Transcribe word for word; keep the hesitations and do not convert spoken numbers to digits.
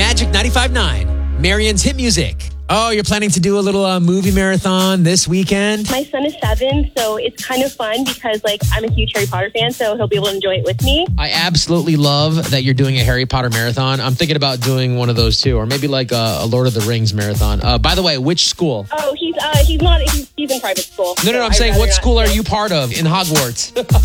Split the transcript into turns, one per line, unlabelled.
Magic ninety-five point nine, Marion's hit music. Oh, you're planning to do a little uh, movie marathon this weekend?
My son is seven, so it's kind of fun because, like, I'm a huge Harry Potter fan, so he'll be able to enjoy it with me.
I absolutely love that you're doing a Harry Potter marathon. I'm thinking about doing one of those too, or maybe like a, a Lord of the Rings marathon. Uh, by the way, which school?
Oh, he's uh, he's not, he's, he's in private school.
No, no, no, I'm
so
saying
I'd
what
rather
school
not
are
say.
you part of in Hogwarts?